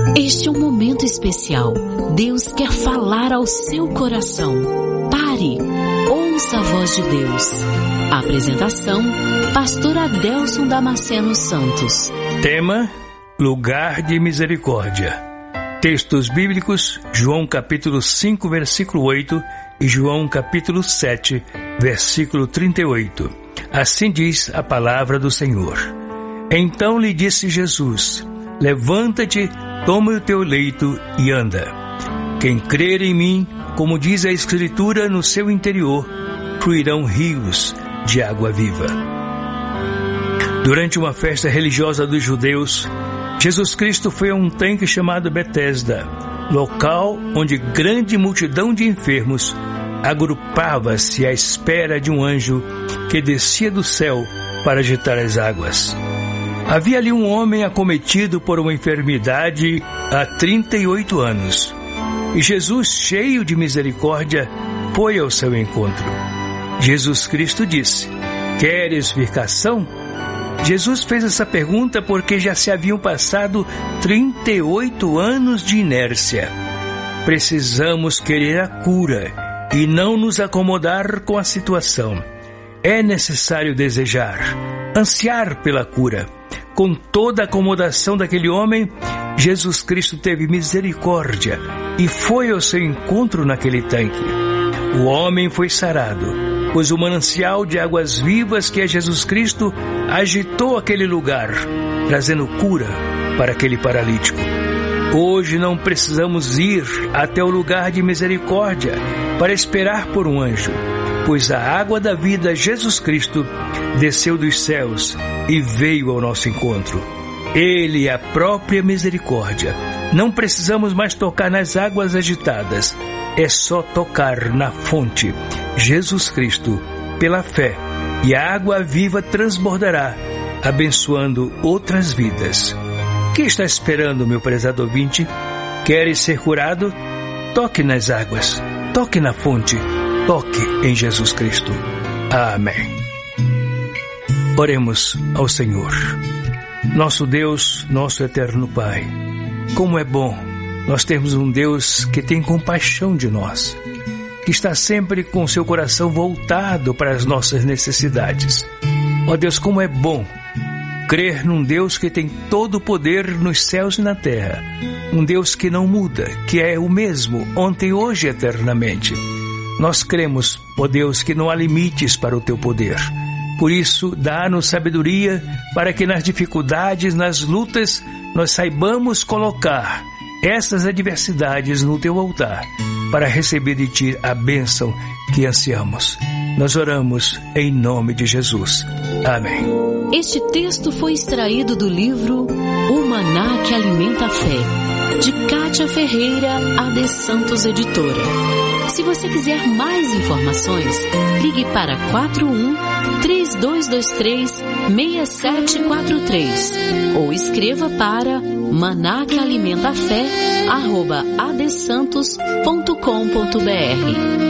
Este é um momento especial. Deus quer falar ao seu coração. Pare, ouça a voz de Deus. Apresentação, Pastor Adelson Damasceno Santos. Tema: Lugar de Misericórdia. Textos bíblicos: João capítulo 5, versículo 8 e João capítulo 7, versículo 38. Assim diz a palavra do Senhor. Então lhe disse Jesus: levanta-te, toma o teu leito e anda. Quem crer em mim, como diz a Escritura, no seu interior fluirão rios de água viva. Durante uma festa religiosa dos judeus, Jesus Cristo foi a um tanque chamado Betesda, local onde grande multidão de enfermos agrupava-se à espera de um anjo que descia do céu para agitar as águas. Havia ali um homem acometido por uma enfermidade há 38 anos. E Jesus, cheio de misericórdia, foi ao seu encontro. Jesus Cristo disse: queres vircação? Jesus fez essa pergunta porque já se haviam passado 38 anos de inércia. Precisamos querer a cura e não nos acomodar com a situação. É necessário desejar, ansiar pela cura. Com toda a acomodação daquele homem, Jesus Cristo teve misericórdia e foi ao seu encontro naquele tanque. O homem foi sarado, pois o manancial de águas vivas que é Jesus Cristo agitou aquele lugar, trazendo cura para aquele paralítico. Hoje não precisamos ir até o lugar de misericórdia para esperar por um anjo, pois a água da vida, Jesus Cristo, desceu dos céus e veio ao nosso encontro. Ele é a própria misericórdia. Não precisamos mais tocar nas águas agitadas. É só tocar na fonte, Jesus Cristo, pela fé, e a água viva transbordará, abençoando outras vidas. O que está esperando, meu prezado ouvinte? Queres ser curado? Toque nas águas, toque na fonte, toque em Jesus Cristo. Amém. Oremos ao Senhor. Nosso Deus, nosso eterno Pai, como é bom nós termos um Deus que tem compaixão de nós, que está sempre com seu coração voltado para as nossas necessidades. Ó Deus, como é bom crer num Deus que tem todo o poder nos céus e na terra, um Deus que não muda, que é o mesmo ontem, hoje e eternamente. Nós cremos, ó Deus, que não há limites para o teu poder. Por isso, dá-nos sabedoria para que nas dificuldades, nas lutas, nós saibamos colocar essas adversidades no teu altar, para receber de ti a bênção que ansiamos. Nós oramos em nome de Jesus. Amém. Este texto foi extraído do livro O Maná que Alimenta a Fé, de Kátia Ferreira, AD Santos Editora. Se você quiser mais informações, ligue para 41-3223-6743 ou escreva para manaquealimentafé@adsantos.com.br.